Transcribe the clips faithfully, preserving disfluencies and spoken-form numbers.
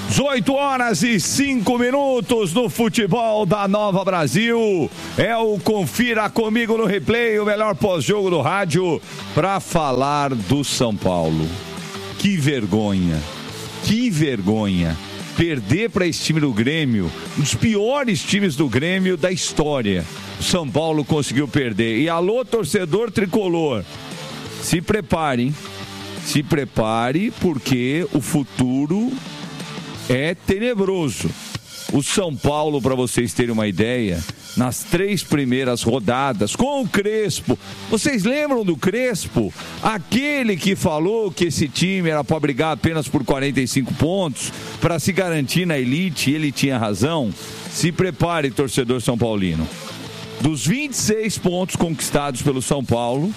dezoito horas e cinco minutos no futebol da Nova Brasil. É o Confira Comigo no Replay, o melhor pós-jogo do rádio, para falar do São Paulo. Que vergonha, que vergonha. Perder para esse time do Grêmio, um dos piores times do Grêmio da história. O São Paulo conseguiu perder. E alô, torcedor tricolor, se prepare, hein? Se prepare, porque o futuro é tenebroso. O São Paulo, para vocês terem uma ideia, nas três primeiras rodadas, com o Crespo, vocês lembram do Crespo? Aquele que falou que esse time era para brigar apenas por quarenta e cinco pontos, para se garantir na elite, ele tinha razão. Se prepare, torcedor são paulino. Dos vinte e seis pontos conquistados pelo São Paulo,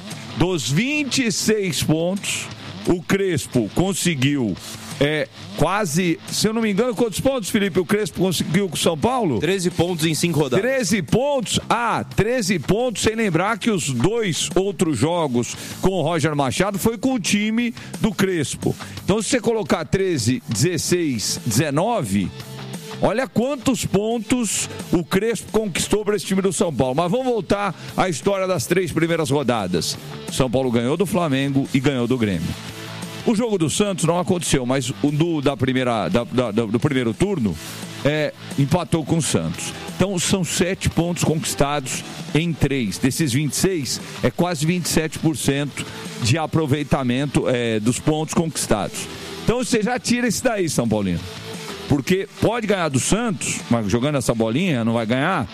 dos vinte e seis pontos, o Crespo conseguiu é, quase, se eu não me engano, quantos pontos, Felipe, o Crespo conseguiu com o São Paulo? treze pontos em cinco rodadas. treze pontos, ah, treze pontos, sem lembrar que os dois outros jogos com o Roger Machado foi com o time do Crespo. Então, se você colocar treze, dezesseis, dezenove... olha quantos pontos o Crespo conquistou para esse time do São Paulo. Mas vamos voltar à história das três primeiras rodadas. São Paulo ganhou do Flamengo e ganhou do Grêmio. O jogo do Santos não aconteceu, mas o do, da primeira, da, da, do primeiro turno é, empatou com o Santos. Então são sete pontos conquistados em três. Desses vinte e seis, é quase vinte e sete por cento de aproveitamento é, dos pontos conquistados. Então você já tira esse daí, São Paulino. Porque pode ganhar do Santos, mas jogando essa bolinha não vai ganhar.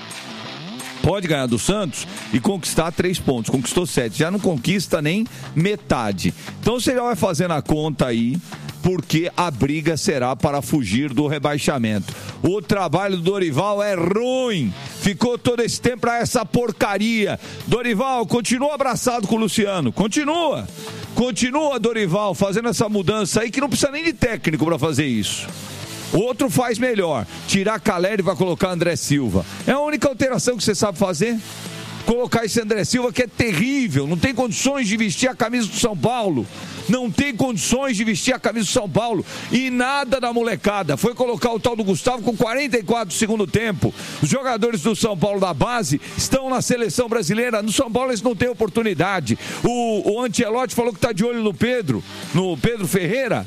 Pode ganhar do Santos e conquistar três pontos. Conquistou sete, já não conquista nem metade. Então você já vai fazendo a conta aí, porque a briga será para fugir do rebaixamento. O trabalho do Dorival é ruim. Ficou todo esse tempo para essa porcaria. Dorival, continua abraçado com o Luciano. Continua. Continua, Dorival, fazendo essa mudança aí que não precisa nem de técnico para fazer isso. Outro faz melhor, tirar Caleri e vai colocar André Silva. É a única alteração que você sabe fazer. Colocar esse André Silva que é terrível, não tem condições de vestir a camisa do São Paulo. Não tem condições de vestir a camisa do São Paulo. E nada da molecada. Foi colocar o tal do Gustavo com quarenta e quatro do segundo tempo. Os jogadores do São Paulo da base estão na seleção brasileira. No São Paulo eles não têm oportunidade. O, o Ancelotti falou que está de olho no Pedro, no Pedro Ferreira.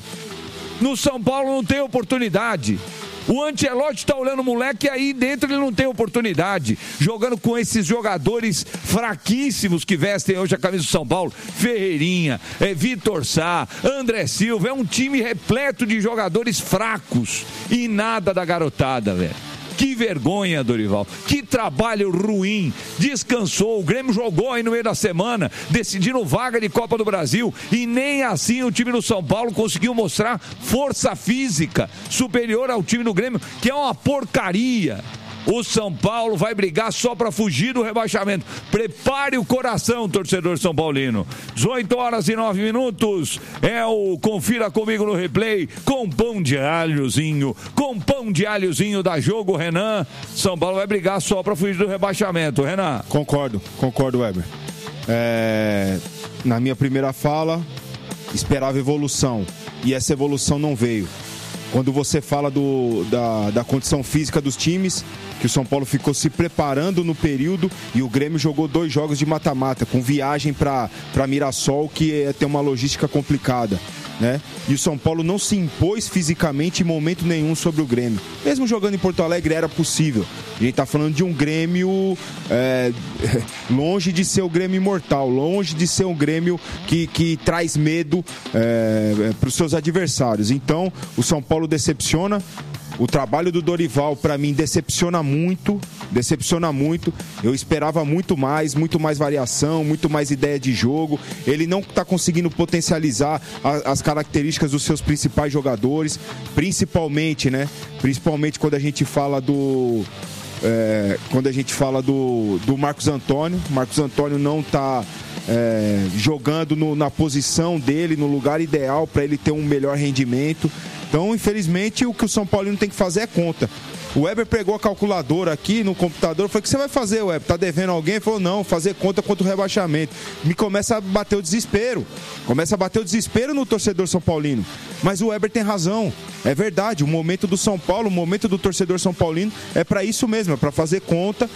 No São Paulo não tem oportunidade. O Ancelotti está olhando o moleque e aí dentro ele não tem oportunidade. Jogando com esses jogadores fraquíssimos que vestem hoje a camisa do São Paulo. Ferreirinha, é, Vitor Sá, André Silva. É um time repleto de jogadores fracos. E nada da garotada, velho. Que vergonha, Dorival. Que trabalho ruim. Descansou. O Grêmio jogou aí no meio da semana, decidindo vaga de Copa do Brasil. E nem assim o time do São Paulo conseguiu mostrar força física superior ao time do Grêmio, que é uma porcaria. O São Paulo vai brigar só para fugir do rebaixamento. Prepare o coração, torcedor são paulino. dezoito horas e nove minutos. É o Confira Comigo no Replay, com pão de alhozinho. Com pão de alhozinho da Jogo, Renan. São Paulo vai brigar só para fugir do rebaixamento. Renan. Concordo, concordo, Weber. É, na minha primeira fala, esperava evolução. E essa evolução não veio. Quando você fala do, da, da condição física dos times, que o São Paulo ficou se preparando no período e o Grêmio jogou dois jogos de mata-mata, com viagem para Mirassol, que é, tem uma logística complicada, né? E o São Paulo não se impôs fisicamente em momento nenhum sobre o Grêmio. Mesmo jogando em Porto Alegre era possível. A gente está falando de um Grêmio é, longe de ser o Grêmio imortal, longe de ser um Grêmio que, que traz medo é, para os seus adversários. Então, o São Paulo decepciona. O trabalho do Dorival, para mim, decepciona muito, decepciona muito. Eu esperava muito mais, muito mais variação, muito mais ideia de jogo. Ele não está conseguindo potencializar a, as características dos seus principais jogadores, principalmente, né? Principalmente quando a gente fala do... É, quando a gente fala do, do Marcos Antônio. Marcos Antônio não está é, jogando no, na posição dele, no lugar ideal para ele ter um melhor rendimento. Então, infelizmente, o que o São Paulino tem que fazer é conta. O Weber pegou a calculadora aqui no computador, falou: o que você vai fazer, Weber? Tá devendo alguém? Ele falou: não, fazer conta contra o rebaixamento. Me começa a bater o desespero. Começa a bater o desespero no torcedor São Paulino. Mas o Weber tem razão. É verdade, o momento do São Paulo, o momento do torcedor São Paulino é para isso mesmo, é para fazer conta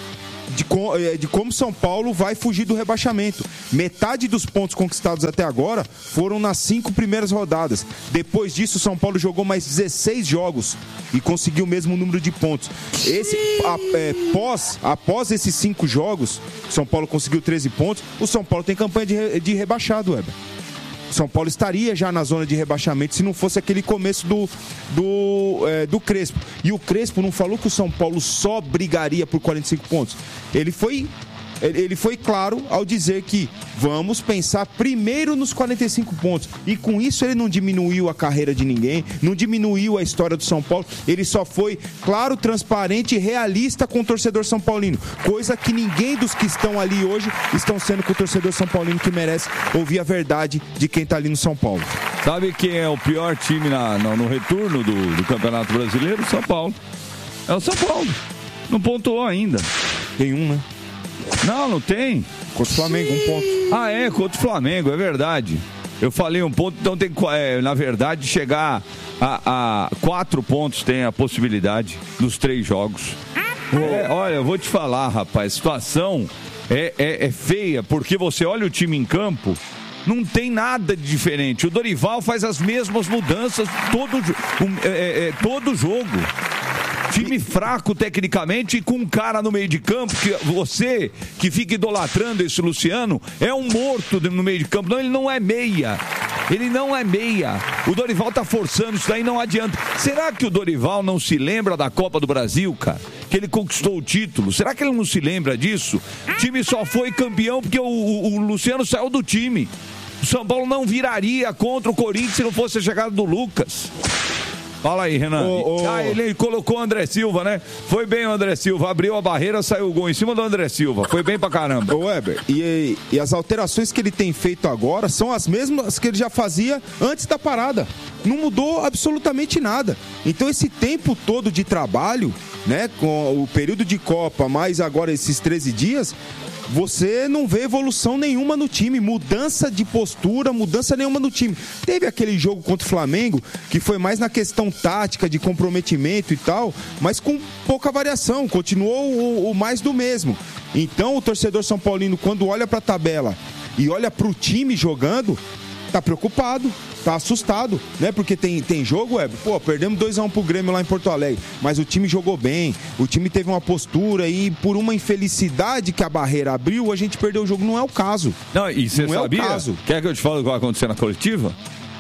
de, de como São Paulo vai fugir do rebaixamento. Metade dos pontos conquistados até agora foram nas cinco primeiras rodadas. Depois disso, São Paulo jogou mais dezesseis jogos e conseguiu o mesmo número de pontos. Esse, a, é, pós, após esses cinco jogos, São Paulo conseguiu treze pontos. O São Paulo tem campanha de, de rebaixado, Weber. São Paulo estaria já na zona de rebaixamento se não fosse aquele começo do, do, é, do Crespo. E o Crespo não falou que o São Paulo só brigaria por quarenta e cinco pontos. Ele foi, ele foi claro ao dizer que vamos pensar primeiro nos quarenta e cinco pontos. E com isso ele não diminuiu a carreira de ninguém, não diminuiu a história do São Paulo. Ele só foi claro, transparente e realista com o torcedor São Paulino. Coisa que ninguém dos que estão ali hoje estão sendo com o torcedor São Paulino, que merece ouvir a verdade de quem está ali no São Paulo. Sabe quem é o pior time na, no, no retorno do, do Campeonato Brasileiro? São Paulo. É o São Paulo. Não pontuou ainda. Tem um, né? Não, não tem. Contra o Flamengo, um ponto. Ah, é, contra o Flamengo, é verdade. Eu falei um ponto, então tem, é, na verdade, chegar a, a quatro pontos tem a possibilidade nos três jogos. É, olha, eu vou te falar, rapaz, a situação é, é, é feia, porque você olha o time em campo, não tem nada de diferente. O Dorival faz as mesmas mudanças todo, um, é, é, todo jogo. Time fraco tecnicamente e com um cara no meio de campo que você que fica idolatrando esse Luciano é um morto no meio de campo. Não, ele não é meia. Ele não é meia. O Dorival tá forçando isso daí, não adianta. Será que o Dorival não se lembra da Copa do Brasil, cara? Que ele conquistou o título. Será que ele não se lembra disso? O time só foi campeão porque o, o, o Luciano saiu do time. O São Paulo não viraria contra o Corinthians se não fosse a chegada do Lucas. Fala aí, Renan. Oh, oh. Ah, ele colocou o André Silva, né? Foi bem o André Silva. Abriu a barreira, saiu o gol em cima do André Silva. Foi bem pra caramba. Ô, Weber, e, e as alterações que ele tem feito agora são as mesmas que ele já fazia antes da parada. Não mudou absolutamente nada. Então, esse tempo todo de trabalho, né? Com o período de Copa, mais agora esses treze dias... Você não vê evolução nenhuma no time, mudança de postura, mudança nenhuma no time. Teve aquele jogo contra o Flamengo, que foi mais na questão tática, de comprometimento e tal, mas com pouca variação, continuou o, o mais do mesmo. Então o torcedor São Paulino, quando olha para a tabela e olha para o time jogando, tá preocupado, tá assustado, né? Porque tem, tem jogo, é, pô, perdemos dois a um pro Grêmio lá em Porto Alegre, mas o time jogou bem, o time teve uma postura e por uma infelicidade que a barreira abriu, a gente perdeu o jogo. Não é o caso. Não, e você sabia? É o caso. Quer que eu te fale o que vai acontecer na coletiva?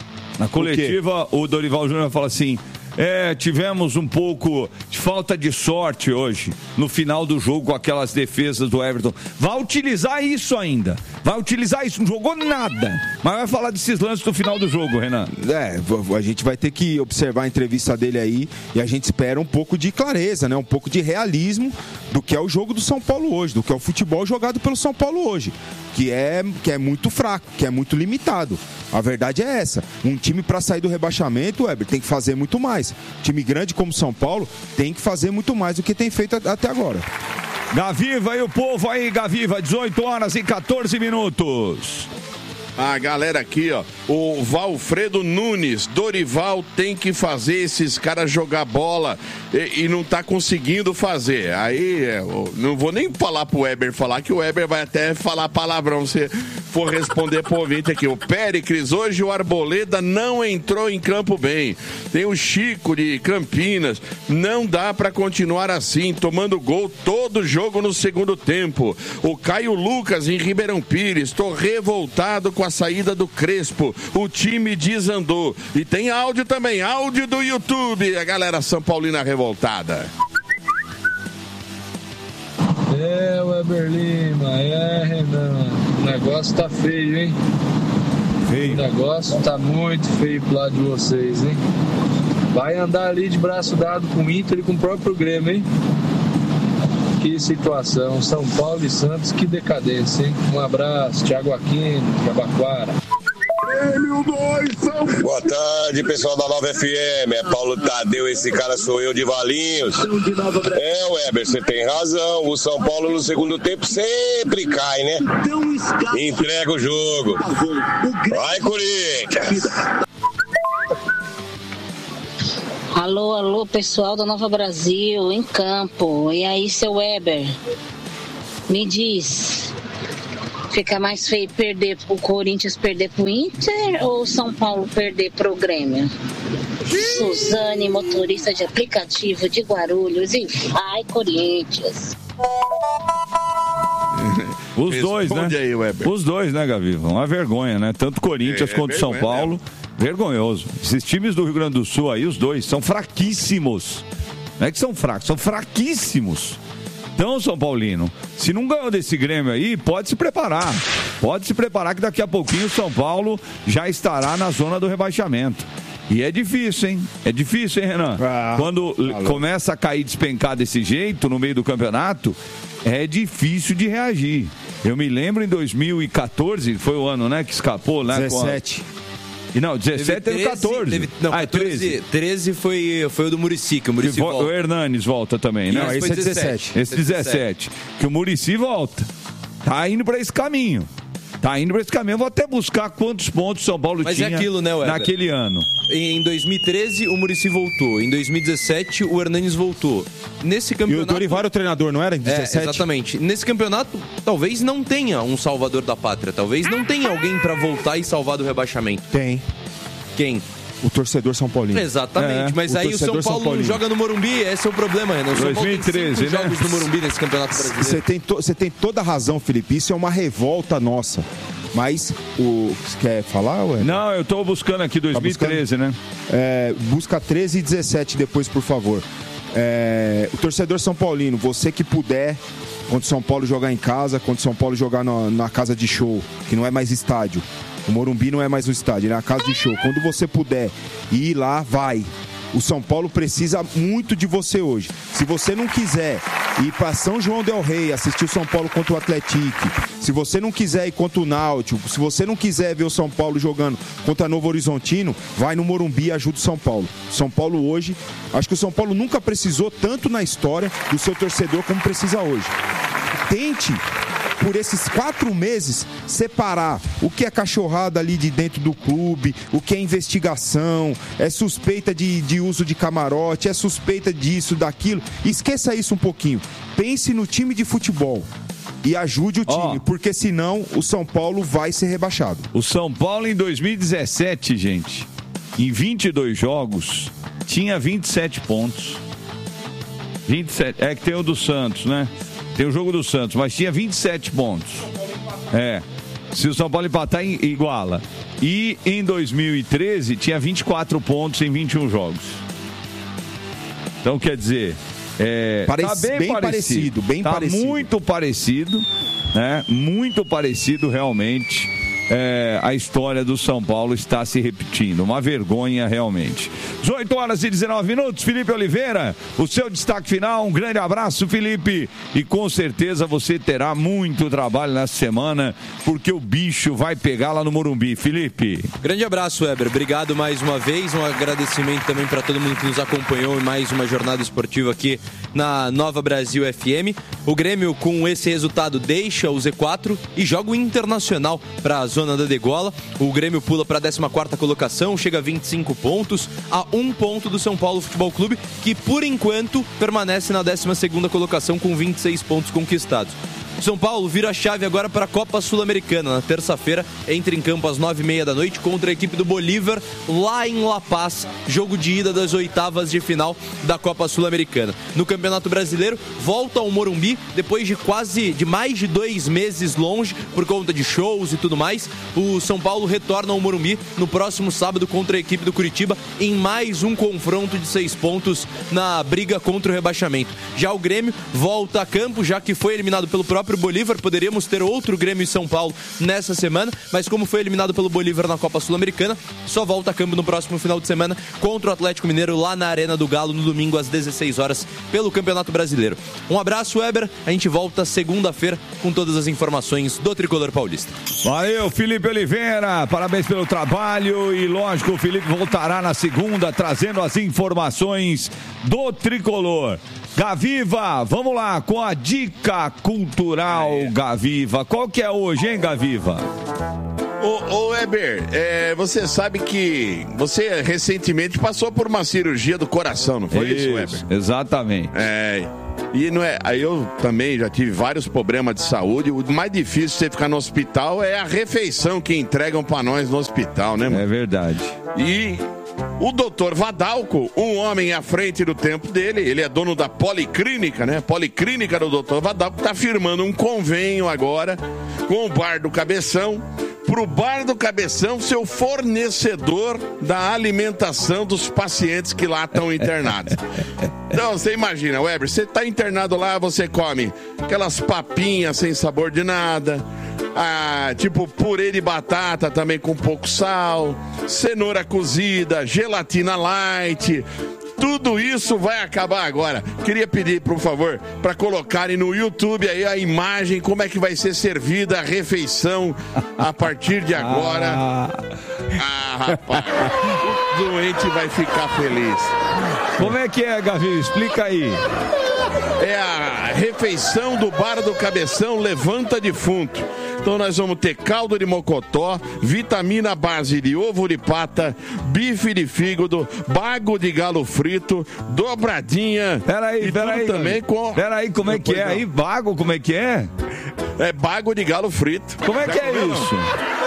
Na coletiva, o, o Dorival Júnior fala assim: é, tivemos um pouco de falta de sorte hoje, no final do jogo, com aquelas defesas do Everton. Vai utilizar isso ainda. Vai utilizar isso. Não jogou nada. Mas vai falar desses lances do final do jogo, Renan. É, a gente vai ter que observar a entrevista dele aí e a gente espera um pouco de clareza, né? Um pouco de realismo do que é o jogo do São Paulo hoje, do que é o futebol jogado pelo São Paulo hoje. Que é, que é muito fraco, que é muito limitado. A verdade é essa. Um time para sair do rebaixamento, Weber, tem que fazer muito mais. Time grande como São Paulo tem que fazer muito mais do que tem feito até agora. Gaviva e o povo aí, Gaviva, dezoito horas e quatorze minutos. A galera aqui, ó, o Valfredo Nunes, Dorival tem que fazer esses caras jogar bola e, e não tá conseguindo fazer. Aí, eu não vou nem falar pro Weber falar, que o Weber vai até falar palavrão se for responder pro ouvinte aqui. O Péricles, hoje o Arboleda não entrou em campo bem. Tem o Chico de Campinas, não dá pra continuar assim, tomando gol todo jogo no segundo tempo. O Caio Lucas em Ribeirão Pires, tô revoltado com a a saída do Crespo, o time desandou. E tem áudio também, áudio do YouTube, a galera São Paulina revoltada. É, Weber Lima, é, Renan, o negócio tá feio, hein? Feio. O negócio tá muito feio pro lado de vocês, hein? Vai andar ali de braço dado com o Inter e com o próprio Grêmio, hein? Que situação, São Paulo e Santos, que decadência, hein? Um abraço, Thiago Aquino, Jabaquara. Boa tarde, pessoal da Nova F M. É Paulo Tadeu, esse cara sou eu de Valinhos. É, Weber, você tem razão. O São Paulo no segundo tempo sempre cai, né? Entrega o jogo. Vai, Corinthians! Alô, alô, pessoal da Nova Brasil, em campo. E aí, seu Weber? Me diz, fica mais feio perder pro Corinthians perder pro Inter ou São Paulo perder pro Grêmio? Suzane, motorista de aplicativo de Guarulhos, e vai, Corinthians. Os dois, né? Aí, Os dois, né, Gaviva? Uma vergonha, né? Tanto Corinthians é, quanto é São Paulo. Mesmo. Vergonhoso. Esses times do Rio Grande do Sul aí, os dois, são fraquíssimos. Não é que são fracos, são fraquíssimos. Então, São Paulino, se não ganhou desse Grêmio aí, pode se preparar. Pode se preparar que daqui a pouquinho o São Paulo já estará na zona do rebaixamento. E é difícil, hein? É difícil, hein, Renan? Ah, Quando falou. começa a cair, despencar desse jeito no meio do campeonato, é difícil de reagir. Eu me lembro em dois mil e catorze, foi o ano, né, que escapou, né? dezessete. E não, dezessete teve catorze. Teve, não, ah, treze. treze foi, foi o do Muricy, que o Muricy volta. O Hernanes volta também, né? Não, esse, esse é dezessete. Esse dezessete. Que o Muricy volta. Tá indo pra esse caminho. Tá indo pra esse caminho. Eu vou até buscar quantos pontos São Paulo Mas tinha é aquilo, né, Weber? naquele ano. Em dois mil e treze, o Muricy voltou. Em dois mil e dezessete, o Hernanes voltou. Nesse campeonato... E o Dorival era o treinador, não era? Em dezessete? É, exatamente. Nesse campeonato, talvez não tenha um salvador da pátria. Talvez não tenha alguém pra voltar e salvar do rebaixamento. Tem. Quem? O torcedor São Paulino. Exatamente, é, mas o aí o São Paulo São joga no Morumbi, esse é o problema, Renan. O São Paulo tem cinco né? jogos no Morumbi nesse Campeonato Brasileiro. Você tem, to, você tem toda a razão, Felipe, isso é uma revolta nossa. Mas, o você quer falar, ué? Não, eu tô buscando aqui dois mil e treze, tá né? É, busca treze e dezessete depois, por favor. É, o torcedor São Paulino, você que puder, quando o São Paulo jogar em casa, quando o São Paulo jogar na, na casa de show, que não é mais estádio, o Morumbi não é mais um estádio, é a casa de show. Quando você puder ir lá, vai. O São Paulo precisa muito de você hoje. Se você não quiser ir para São João del Rei, assistir o São Paulo contra o Atlético, se você não quiser ir contra o Náutico, se você não quiser ver o São Paulo jogando contra Novo Horizontino, vai no Morumbi e ajuda o São Paulo. São Paulo hoje, acho que o São Paulo nunca precisou tanto na história do seu torcedor como precisa hoje. Tente, por esses quatro meses, separar o que é cachorrada ali de dentro do clube, o que é investigação, é suspeita de, de uso de camarote, é suspeita disso, daquilo. Esqueça isso um pouquinho. Pense no time de futebol e ajude o time, oh. porque senão o São Paulo vai ser rebaixado. O São Paulo em dois mil e dezessete, gente, em vinte e dois jogos, tinha vinte e sete pontos. vinte e sete, é que tem o do Santos, né? Tem o jogo do Santos, mas tinha vinte e sete pontos. É. Se o São Paulo empatar, iguala. E em dois mil e treze, tinha vinte e quatro pontos em vinte e um jogos. Então, quer dizer... É, Parece, tá bem, bem parecido, parecido, bem tá parecido. muito parecido, né? Muito parecido realmente. É, a história do São Paulo está se repetindo. Uma vergonha realmente. dezoito horas e dezenove minutos. Felipe Oliveira, o seu destaque final. Um grande abraço, Felipe. E com certeza você terá muito trabalho nessa semana, porque o bicho vai pegar lá no Morumbi. Felipe. Grande abraço, Weber. Obrigado mais uma vez. Um agradecimento também para todo mundo que nos acompanhou em mais uma jornada esportiva aqui na Nova Brasil F M. O Grêmio, com esse resultado, deixa o Z quatro e joga o Internacional para a zona da degola. O Grêmio pula para a décima quarta colocação, chega a vinte e cinco pontos, a um ponto do São Paulo Futebol Clube, que por enquanto permanece na décima segunda colocação com vinte e seis pontos conquistados. O São Paulo vira a chave agora para a Copa Sul-Americana. Na terça-feira, entra em campo às nove e meia da noite contra a equipe do Bolívar, lá em La Paz, jogo de ida das oitavas de final da Copa Sul-Americana. No Campeonato Brasileiro, volta ao Morumbi, depois de quase, de mais de dois meses longe, por conta de shows e tudo mais. O São Paulo retorna ao Morumbi no próximo sábado contra a equipe do Curitiba, em mais um confronto de seis pontos na briga contra o rebaixamento. Já o Grêmio volta a campo, já que foi eliminado pelo próprio Bolívar. Poderíamos ter outro Grêmio e São Paulo nessa semana, mas como foi eliminado pelo Bolívar na Copa Sul-Americana, só volta a campo no próximo final de semana contra o Atlético Mineiro lá na Arena do Galo no domingo às dezesseis horas pelo Campeonato Brasileiro. Um abraço, Weber. A gente volta segunda-feira com todas as informações do Tricolor Paulista. Valeu, Felipe Oliveira. Parabéns pelo trabalho e, lógico, o Felipe voltará na segunda trazendo as informações do Tricolor. Gaviva, vamos lá com a dica cultural, Gaviva. Qual que é hoje, hein, Gaviva? Ô, ô Weber, é, você sabe que você recentemente passou por uma cirurgia do coração, não foi isso, isso Weber? Exatamente. É, e não é, aí eu também já tive vários problemas de saúde. O mais difícil de você ficar no hospital é a refeição que entregam pra nós no hospital, né, mano? É verdade. E o doutor Vadalco, um homem à frente do tempo dele, ele é dono da Policlínica, né? Policlínica do doutor Vadalco, tá firmando um convênio agora com o Bar do Cabeção, pro Bar do Cabeção ser o fornecedor da alimentação dos pacientes que lá estão internados. Então, você imagina, Weber, você tá internado lá, você come aquelas papinhas sem sabor de nada, ah, tipo purê de batata também com pouco sal, cenoura cozida, gelatina light. Tudo isso vai acabar agora. Queria pedir, por favor, para colocarem no YouTube aí a imagem, como é que vai ser servida a refeição a partir de agora. Ah, rapaz, o doente vai ficar feliz. Como é que é, Gavi? Explica aí. É a refeição do Bar do Cabeção Levanta Defunto. Então nós vamos ter caldo de mocotó, vitamina base de ovo de pata, bife de fígado, bago de galo frito, dobradinha. Peraí, peraí. Também com... Peraí, como é que é aí? Bago, como é que é? É bago de galo frito. Como é Já que é comeu, isso?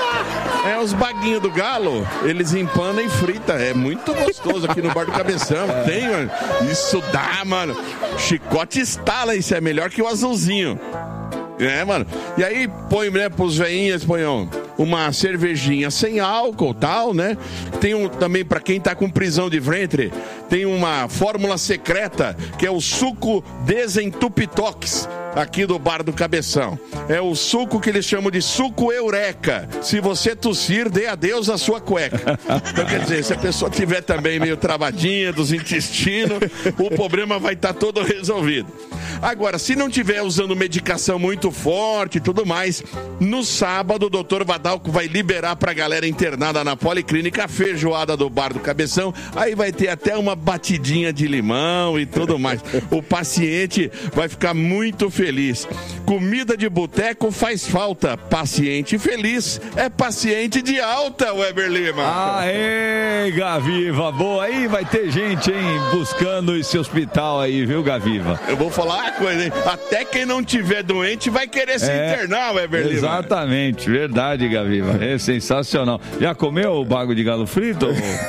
É, os baguinhos do galo, eles empanam e frita. É muito gostoso aqui no Bar do Cabeção. Tem, mano. Isso dá, mano. Chicote estala, isso é melhor que o azulzinho. É, mano. E aí põe, né, pros veinhas, põe uma cervejinha sem álcool, tal, né? Tem um, também pra quem tá com prisão de ventre, tem uma fórmula secreta, que é o suco Desentupitox, aqui do Bar do Cabeção. É o suco que eles chamam de suco eureka. Se você tossir, dê adeus à sua cueca. Então, quer dizer, se a pessoa tiver também meio travadinha dos intestinos, o problema vai estar todo resolvido. Agora, se não tiver usando medicação muito forte e tudo mais, no sábado o doutor Vadalco vai liberar pra galera internada na Policlínica a feijoada do Bar do Cabeção. Aí vai ter até uma batidinha de limão e tudo mais. O paciente vai ficar muito feliz. Comida de boteco faz falta. Paciente feliz é paciente de alta, Weber Lima. Aê, Gaviva. Boa, aí vai ter gente, hein, buscando esse hospital aí, viu, Gaviva? Eu vou falar uma coisa, hein? Até quem não tiver doente vai querer se é, internar, Weber Lima. Exatamente, verdade, Gaviva. É sensacional. Já comeu o bago de galo frito?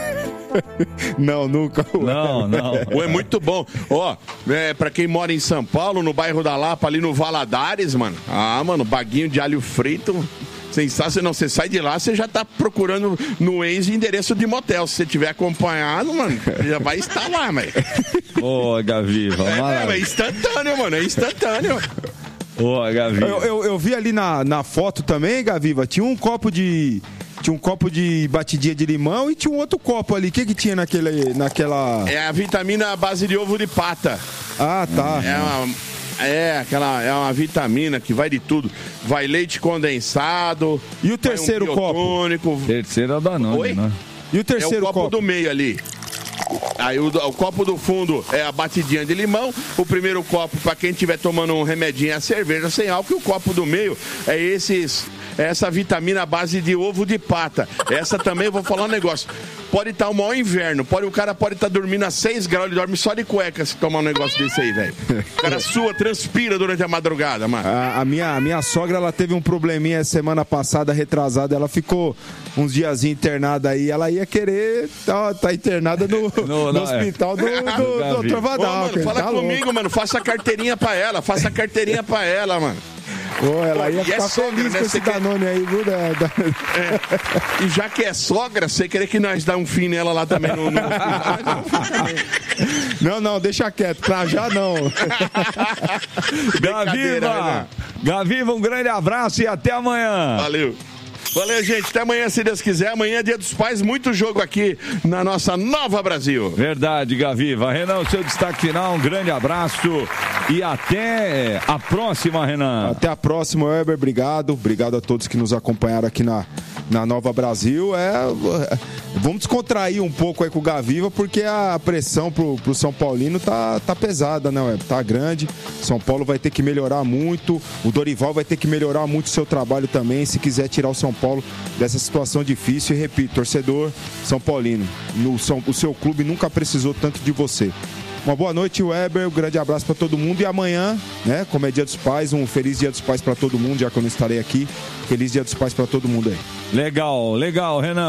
Não, nunca. Não, não. É muito bom. Ó, é, pra quem mora em São Paulo, no bairro da Lapa, ali no Valadares, mano. Ah, mano, baguinho de alho frito. Sensacional. Você sai de lá, você já tá procurando no Waze endereço de motel. Se você tiver acompanhado, mano, já vai estar lá, mas. Ô, oh, Gaviva, é, é, é instantâneo, mano, é instantâneo. Ô, oh, Gaviva. Eu, eu, eu vi ali na, na foto também, Gaviva, tinha um copo de. Tinha um copo de batidinha de limão e tinha um outro copo ali. O que que tinha naquele, naquela... É a vitamina à base de ovo de pata. Ah, tá. É uma, é aquela, é uma vitamina que vai de tudo. Vai leite condensado. E o terceiro um copo? Terceiro é o Danone, Oi? né? E o terceiro é o copo, copo do meio ali. Aí o, o copo do fundo é a batidinha de limão. O primeiro copo, para quem estiver tomando um remedinho, é a cerveja sem álcool. E o copo do meio é esses, é essa vitamina à base de ovo de pata. Essa também, eu vou falar um negócio. Pode estar o maior inverno. Pode, o cara pode estar dormindo a seis graus, ele dorme só de cueca se tomar um negócio desse aí, velho. O cara sua, transpira durante a madrugada, mano. A, a, minha, a minha sogra, ela teve um probleminha semana passada, retrasada. Ela ficou uns diazinhos internada aí. Ela ia querer tá, tá internada no, no, no não, hospital é. do, do, do doutor Vadalco. Ô, fala tá comigo, louco. mano. Faça a carteirinha pra ela. Faça a carteirinha pra ela, mano. Pô, ela ia Pô, ficar é sogra, feliz né? com esse Você Danone quer... aí, viu? Da, da... É. E já que é sogra, você querer que nós dá um fim nela lá também no, no... Não, não, deixa quieto. Pra já não. Gaviva, né? Gaviva, um grande abraço e até amanhã. Valeu. Valeu, gente. Até amanhã, se Deus quiser. Amanhã é Dia dos Pais. Muito jogo aqui na nossa Nova Brasil. Verdade, Gaviva. Renan, seu destaque final. Um grande abraço e até a próxima, Renan. Até a próxima, Weber. Obrigado. Obrigado a todos que nos acompanharam aqui na, na Nova Brasil. É, vamos descontrair um pouco aí com o Gaviva, porque a pressão pro, pro São Paulino tá, tá pesada, né, Web? Tá grande. São Paulo vai ter que melhorar muito. O Dorival vai ter que melhorar muito o seu trabalho também, se quiser tirar o São Paulo dessa situação difícil. E repito, torcedor São Paulino, no, São, o seu clube nunca precisou tanto de você. Uma boa noite, Weber, um grande abraço para todo mundo. E amanhã, né, como é Dia dos Pais, um feliz Dia dos Pais para todo mundo, já que eu não estarei aqui. Feliz Dia dos Pais para todo mundo aí. Legal, legal, Renan.